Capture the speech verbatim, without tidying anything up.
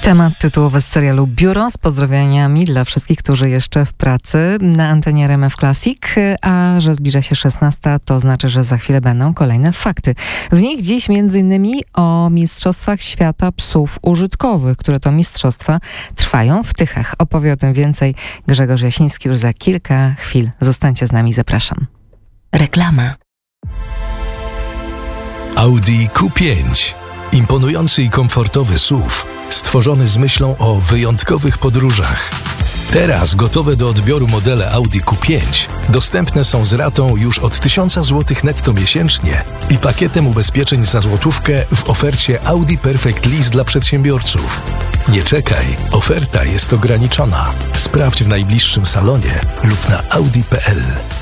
Temat tytułowy z serialu Biuro z pozdrowieniami dla wszystkich, którzy jeszcze w pracy na antenie R M F Classic, a że zbliża się szesnasta, to znaczy, że za chwilę będą kolejne fakty. W nich dziś między innymi o Mistrzostwach Świata Psów Użytkowych, które to mistrzostwa trwają w Tychach. Opowie o tym więcej Grzegorz Jasiński już za kilka chwil. Zostańcie z nami, zapraszam. Reklama. Audi Q pięć. Imponujący i komfortowy S U V, stworzony z myślą o wyjątkowych podróżach. Teraz gotowe do odbioru modele Audi Q pięć dostępne są z ratą już od tysiąc złotych netto miesięcznie i pakietem ubezpieczeń za złotówkę w ofercie Audi Perfect Lease dla przedsiębiorców. Nie czekaj, oferta jest ograniczona. Sprawdź w najbliższym salonie lub na audi kropka p l.